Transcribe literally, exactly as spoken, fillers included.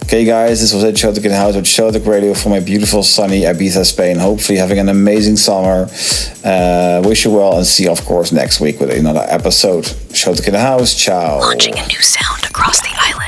Okay, guys, this was it. Showtek in the House with Showtek Radio from my beautiful sunny Ibiza, Spain. Hopefully having an amazing summer. Uh, wish you well and see you, of course, next week with another episode. Showtek in the House. Ciao. Launching a new sound across the island.